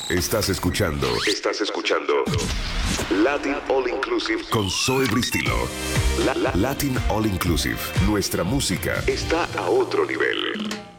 Estás escuchando Latin All Inclusive con Zoe Bristilo. Latin All Inclusive. Nuestra música está a otro nivel.